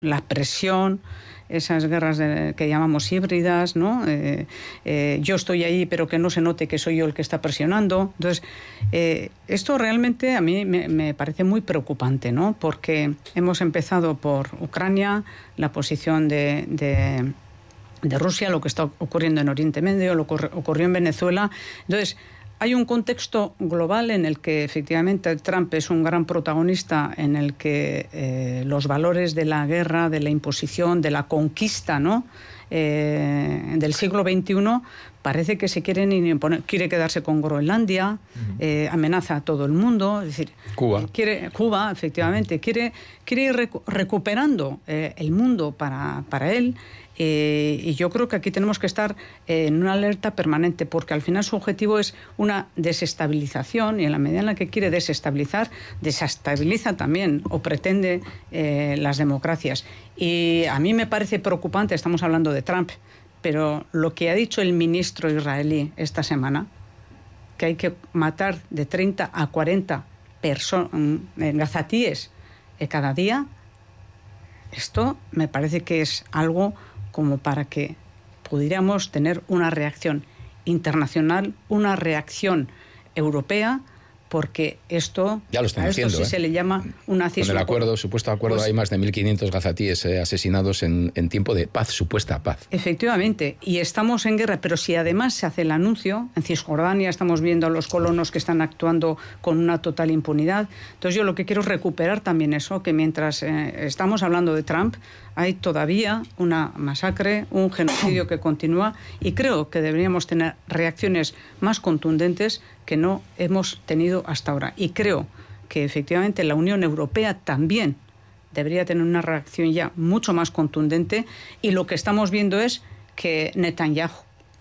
la presión, esas guerras que llamamos híbridas, ¿no? Yo estoy ahí, pero que no se note que soy yo el que está presionando. Entonces, esto realmente a mí me parece muy preocupante, ¿no? Porque hemos empezado por Ucrania, la posición de Rusia, lo que está ocurriendo en Oriente Medio, lo que ocurrió en Venezuela. Entonces, hay un contexto global en el que efectivamente Trump es un gran protagonista, en el que los valores de la guerra, de la imposición, de la conquista, ¿no? Del siglo XXI parece que se quieren imponer. Quiere quedarse con Groenlandia, amenaza a todo el mundo, es decir, Cuba, efectivamente, quiere ir recuperando el mundo para él. Y yo creo que aquí tenemos que estar en una alerta permanente, porque al final su objetivo es una desestabilización, y en la medida en la que quiere desestabilizar, desestabiliza también o pretende las democracias. Y a mí me parece preocupante, estamos hablando de Trump, pero lo que ha dicho el ministro israelí esta semana, que hay que matar de 30 a 40 gazatíes cada día, esto me parece que es algo como para que pudiéramos tener una reacción internacional, una reacción europea, porque esto ya lo están haciendo, sí se le llama un nazismo. Con el supuesto acuerdo, pues, hay más de 1.500 gazatíes asesinados en tiempo de paz, supuesta paz. Efectivamente, y estamos en guerra, pero si además se hace el anuncio, en Cisjordania estamos viendo a los colonos que están actuando con una total impunidad. Entonces yo lo que quiero es recuperar también eso, que mientras estamos hablando de Trump, hay todavía una masacre, un genocidio que continúa, y creo que deberíamos tener reacciones más contundentes que no hemos tenido hasta ahora. Y creo que efectivamente la Unión Europea también debería tener una reacción ya mucho más contundente, y lo que estamos viendo es que Netanyahu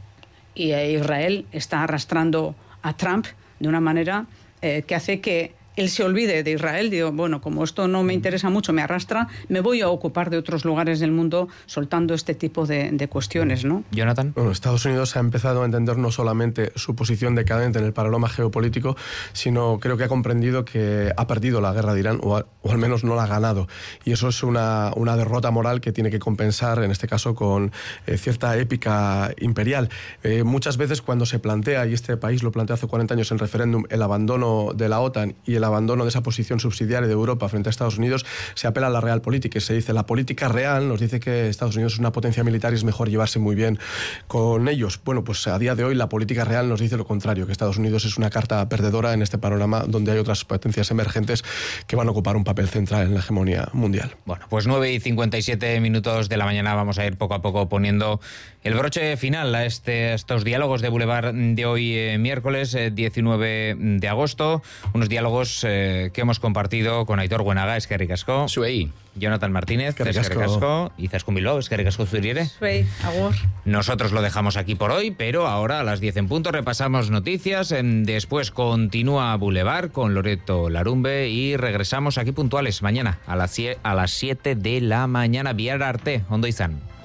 y Israel está arrastrando a Trump de una manera que hace que él se olvide de Israel. Digo, bueno, como esto no me interesa mucho, me arrastra, me voy a ocupar de otros lugares del mundo soltando este tipo de cuestiones, ¿no? Jonathan. Bueno, Estados Unidos ha empezado a entender no solamente su posición decadente en el panorama geopolítico, sino creo que ha comprendido que ha perdido la guerra de Irán, o al menos no la ha ganado. Y eso es una derrota moral que tiene que compensar, en este caso, con cierta épica imperial. Muchas veces cuando se plantea, y este país lo planteó hace 40 años en referéndum, el abandono de la OTAN y el abandono de esa posición subsidiaria de Europa frente a Estados Unidos, se apela a la realpolitik, y se dice, la política real nos dice que Estados Unidos es una potencia militar y es mejor llevarse muy bien con ellos. Bueno, pues a día de hoy la política real nos dice lo contrario, que Estados Unidos es una carta perdedora en este panorama donde hay otras potencias emergentes que van a ocupar un papel central en la hegemonía mundial. Bueno, pues 9:57 de la mañana, vamos a ir poco a poco poniendo el broche final a estos diálogos de Boulevard de hoy, miércoles 19 de agosto, unos diálogos que hemos compartido con Aitor Buenaga, eskerrik asko. Suey. Jonathan Martínez, eskerrik asko. Izaskun Bilbao, eskerrik asko zuriere. Suey, agur. Nosotros lo dejamos aquí por hoy, pero ahora a las 10 en punto repasamos noticias. Después continúa Boulevard con Loreto Larumbe y regresamos aquí puntuales mañana a las 7 de la mañana. Bihar arte, ondo izan.